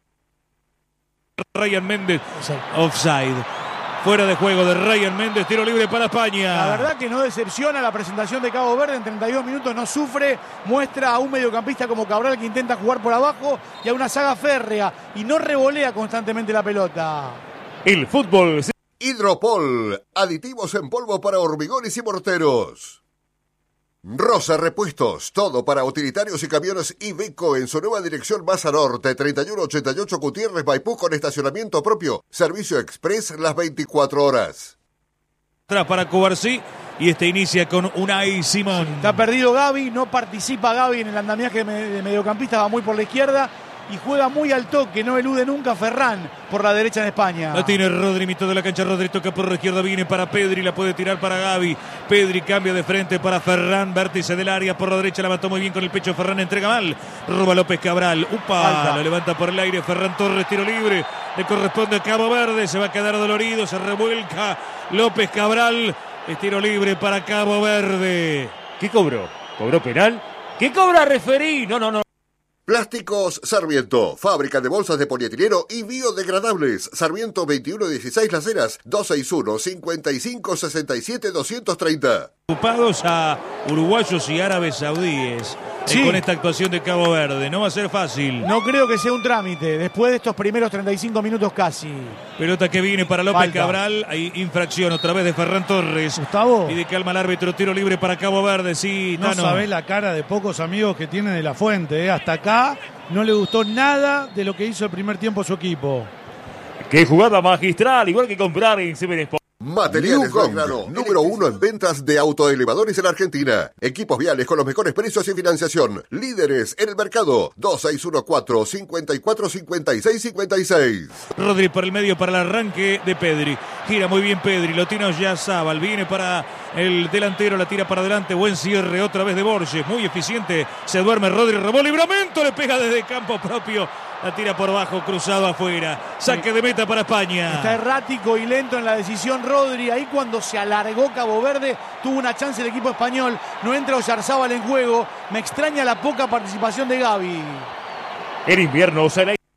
Ryan Méndez, offside, fuera de juego de Ryan Méndez, tiro libre para España. La verdad que no decepciona la presentación de Cabo Verde, en treinta y dos minutos no sufre, muestra a un mediocampista como Cabral que intenta jugar por abajo y a una saga férrea y no revolea constantemente la pelota. el fútbol. Hidropol, aditivos en polvo para hormigones y morteros. Rosa Repuestos, todo para utilitarios y camiones Iveco en su nueva dirección Masa Norte, treinta y uno ochenta y ocho Gutiérrez Maipú con estacionamiento propio, servicio express las veinticuatro horas. Atrás para Cubarsí y este inicia con Unai Simón. Está perdido Gaby, no participa Gaby en el andamiaje de mediocampista, va muy por la izquierda y juega muy al toque, no elude nunca Ferran por la derecha en España. La tiene Rodri, mitad de la cancha, Rodri toca por la izquierda, viene para Pedri, la puede tirar para Gaby. Pedri cambia de frente para Ferran, vértice del área, por la derecha la mató muy bien con el pecho, Ferran entrega mal, roba López Cabral, upa, Alta. lo levanta por el aire, Ferran Torres, tiro libre, le corresponde a Cabo Verde, se va a quedar dolorido, se revuelca López Cabral, es tiro libre para Cabo Verde. ¿Qué cobró? ¿Cobró penal? ¿Qué cobra referí? No, no, no. Plásticos Sarmiento, fábrica de bolsas de polietileno y biodegradables. Sarmiento veintiuno dieciséis Las Heras, dos seis uno, cinco cinco, seis siete, dos tres cero. Ocupados a uruguayos y árabes saudíes eh, Sí. con esta actuación de Cabo Verde. No va a ser fácil. No creo que sea un trámite, después de estos primeros treinta y cinco minutos casi. Pelota que viene para López Falta. Cabral. Hay infracción otra vez de Ferran Torres. Gustavo, Pide calma al árbitro. Tiro libre para Cabo Verde. Sí, no Tano. sabés la cara de pocos amigos que tiene de la fuente, ¿eh? Hasta acá no le gustó nada de lo que hizo el primer tiempo su equipo. Qué jugada magistral, igual que comprar en Seven Sports. Materiales Belgrano, número uno en ventas de autoelevadores en Argentina. Equipos viales con los mejores precios y financiación. Líderes en el mercado. dos seis uno cuatro, cinco cuatro, cinco seis cinco seis. Rodri por el medio para el arranque de Pedri. Gira muy bien Pedri, lo tiene Oyarzábal. Viene para el delantero, la tira para adelante. Buen cierre otra vez de Borges. Muy eficiente. Se duerme Rodri, robó libramento. Le pega desde campo propio. La tira por bajo, cruzado afuera. Saque de meta para España. Está errático y lento en la decisión Rodri. Ahí cuando se alargó Cabo Verde, tuvo una chance el equipo español. No entra Oyarzábal en juego. Me extraña la poca participación de Gavi. En invierno se le...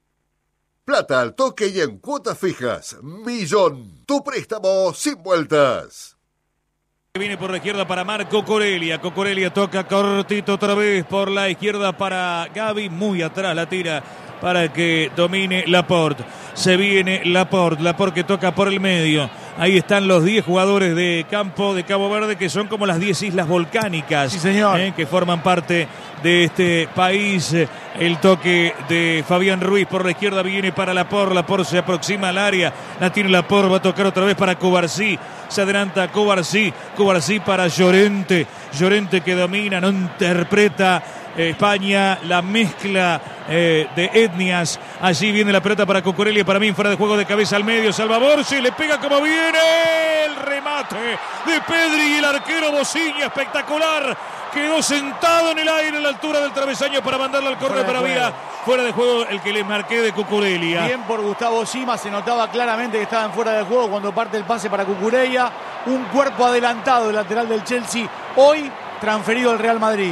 Plata al toque y en cuotas fijas. Millón. Tu préstamo sin vueltas. Viene por la izquierda para Marco Corelia. Cocorelia toca cortito otra vez por la izquierda para Gavi. Muy atrás la tira para que domine Laporte. Se viene Laporte. Laporte que toca por el medio. Ahí están los diez jugadores de campo de Cabo Verde, que son como las diez islas volcánicas. Sí, señor. Eh, que forman parte de este país. El toque de Fabián Ruiz por la izquierda viene para Laporte. Laporte se aproxima al área. La tiene Laporte. Va a tocar otra vez para Covarsí. Se adelanta Covarsí. Covarsí para Llorente. Llorente que domina, no interpreta España la mezcla eh, de etnias. Allí viene la pelota para Cucurella, para mí fuera de juego de cabeza al medio. Salva Borges, le pega como viene el remate de Pedri y el arquero Bociña, espectacular. Quedó sentado en el aire a la altura del travesaño para mandarlo al córner, pero había fuera de juego el que le marqué de Cucurella. Bien por Gustavo Sima, se notaba claramente que estaban fuera de juego cuando parte el pase para Cucurella. Un cuerpo adelantado del lateral del Chelsea, hoy transferido al Real Madrid.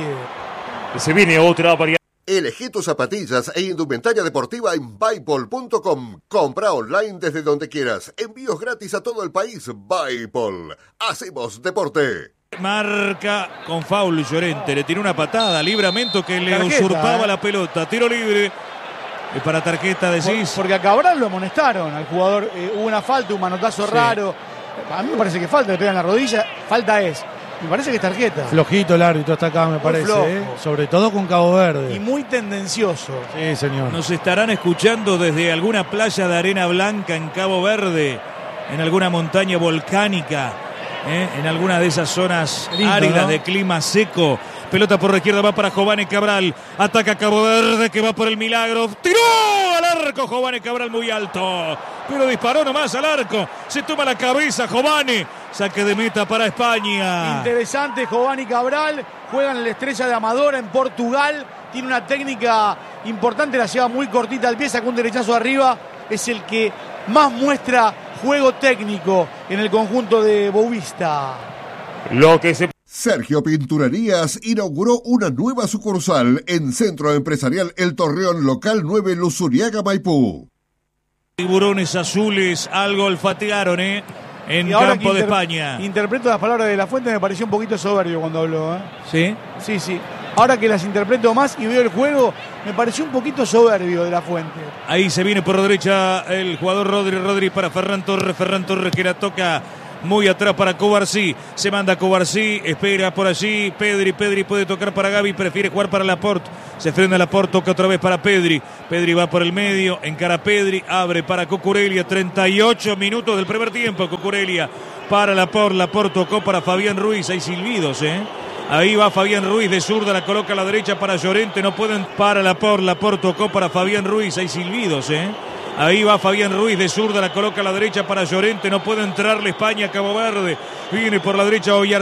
Se viene otra variante. Elegí tus zapatillas e indumentaria deportiva en Buypol punto com. Compra online desde donde quieras. Envíos gratis a todo el país. Buypol. Hacemos deporte. Marca con foul Llorente. Le tiró una patada. Libramento que le Tarjeta, usurpaba eh. la pelota. Tiro libre. Y para tarjeta decís. Porque a Cabral lo amonestaron. Al jugador eh, hubo una falta, un manotazo Sí. raro. A mí me parece que falta, le pegan la rodilla. Falta es. Me parece que es tarjeta. Flojito el árbitro está acá, me parece. flojo. ¿eh? Sobre todo con Cabo Verde. Y muy tendencioso. Sí, señor. Nos estarán escuchando desde alguna playa de arena blanca en Cabo Verde, en alguna montaña volcánica, ¿eh? En alguna de esas zonas Lindo, áridas, ¿no? de clima seco. Pelota por la izquierda va para Jovane Cabral. Ataca Cabo Verde que va por el milagro. ¡Tiró al arco Jovane Cabral muy alto! Pero disparó nomás al arco. Se toma la cabeza Jovane. Saque de meta para España. Interesante, Jovane Cabral. Juega en la Estrella de Amadora en Portugal. Tiene una técnica importante, la lleva muy cortita al pie, sacó un derechazo arriba. Es el que más muestra juego técnico en el conjunto de Boavista. Lo que se... Sergio Pinturerías inauguró una nueva sucursal en Centro Empresarial El Torreón, local nueve, Luzuriaga, Maipú. Tiburones azules algo olfatearon, ¿eh? En Y ahora campo que de inter- España. Interpreto las palabras de La Fuente, me pareció un poquito soberbio cuando habló. ¿eh? ¿Sí? Sí, sí. Ahora que las interpreto más y veo el juego, me pareció un poquito soberbio de La Fuente. Ahí se viene por la derecha el jugador Rodri, Rodri para Ferran Torres, Ferran Torres que la toca muy atrás para Covarsí, se manda Covarsí, espera por allí, Pedri, Pedri puede tocar para Gavi, prefiere jugar para Laporte, se frena Laporte, toca otra vez para Pedri, Pedri va por el medio, encara Pedri, abre para Cucurella, treinta y ocho minutos del primer tiempo, Cucurella para Laporte, Laporte tocó para Fabián Ruiz, hay silbidos, eh. Ahí va Fabián Ruiz de zurda, la coloca a la derecha para Llorente, no pueden para Laporte, Laporte tocó para Fabián Ruiz, hay silbidos, eh. Ahí va Fabián Ruiz de zurda, la coloca a la derecha para Llorente, no puede entrarle España a Cabo Verde, viene por la derecha Oyarzábal.